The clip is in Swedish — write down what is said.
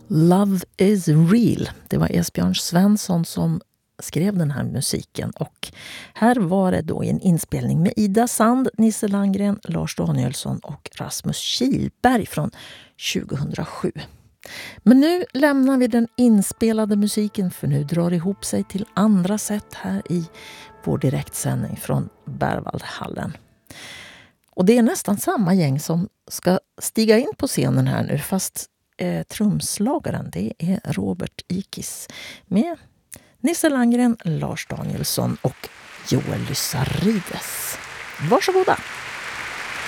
Love is real. Det var Esbjörn Svensson som skrev den här musiken. Och här var det då en inspelning med Ida Sand, Nisse Landgren, Lars Danielsson och Rasmus Kihlberg från 2007. Men nu lämnar vi den inspelade musiken, för nu drar det ihop sig till andra sätt här i vår direktsändning från Berwaldhallen. Och det är nästan samma gäng som ska stiga in på scenen här nu, fast trumslagaren, det är Robert Ikis med Nisse Landgren, Lars Danielsson och Joel Lyssarides. Varsågoda!